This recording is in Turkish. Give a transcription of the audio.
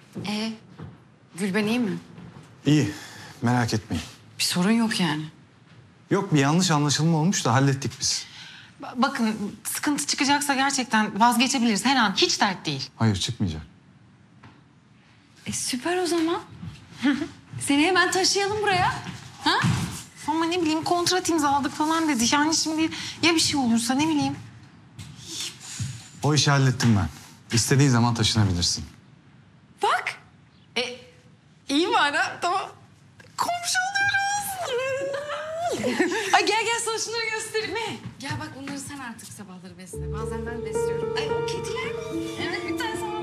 Gülben iyi mi? İyi, merak etmeyin. Bir sorun yok yani. Yok, bir yanlış anlaşılma olmuş da hallettik biz. Bakın sıkıntı çıkacaksa gerçekten vazgeçebiliriz her an. Hiç dert değil. Hayır, çıkmayacak. Süper o zaman. Seni hemen taşıyalım buraya. Ha? Ama ne bileyim kontrat imzaladık falan dedi. Yani şimdi ya bir şey olursa ne bileyim. O işi hallettim ben. İstediğin zaman taşınabilirsin. Bak. İyi bari tamam. Komşu oluyoruz. Ay gel sana şunları göstereyim. Ne? Gel bak bunları sen artık sabahları besle. Bazen ben besliyorum. Ay o kediler mi? Evet bir tane sana